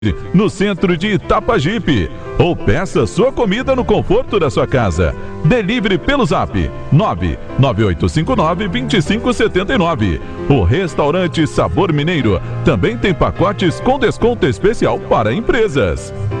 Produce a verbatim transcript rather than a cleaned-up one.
no centro de Itapajipe. Ou peça sua comida no conforto da sua casa. Delivery pelo Zap nove nove oito cinco nove, dois cinco sete nove. O restaurante Sabor Mineiro também tem pacotes com desconto especial para empresas.